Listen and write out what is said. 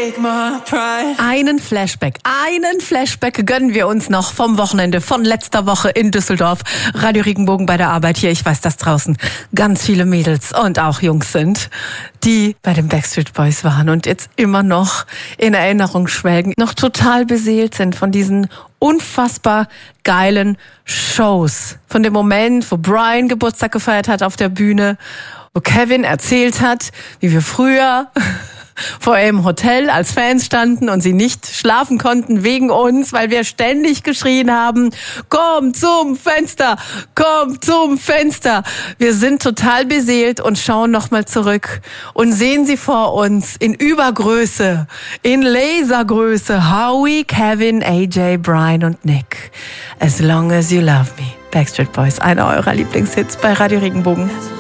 take my pride. Einen Flashback gönnen wir uns noch vom Wochenende, von letzter Woche in Düsseldorf. Radio Regenbogen bei der Arbeit hier. Ich weiß, dass draußen ganz viele Mädels und auch Jungs sind, die bei den Backstreet Boys waren und jetzt immer noch in Erinnerung schwelgen, noch total beseelt sind von diesen unfassbar geilen Shows. Von dem Moment, wo Brian Geburtstag gefeiert hat auf der Bühne, wo Kevin erzählt hat, wie wir früher vor ihrem Hotel als Fans standen und sie nicht schlafen konnten wegen uns, weil wir ständig geschrien haben, komm zum Fenster, komm zum Fenster. Wir sind total beseelt und schauen nochmal zurück und sehen sie vor uns in Übergröße, in Lasergröße. Howie, Kevin, AJ, Brian und Nick. As long as you love me. Backstreet Boys, einer eurer Lieblingshits bei Radio Regenbogen.